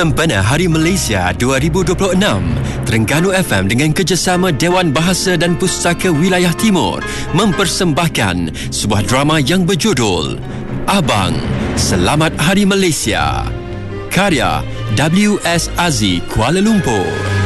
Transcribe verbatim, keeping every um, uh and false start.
Sempena Hari Malaysia dua ribu dua puluh enam, Terengganu F M dengan kerjasama Dewan Bahasa dan Pustaka Wilayah Timur mempersembahkan sebuah drama yang berjudul Abang, Selamat Hari Malaysia. Karya W S Aziz, Kuala Lumpur.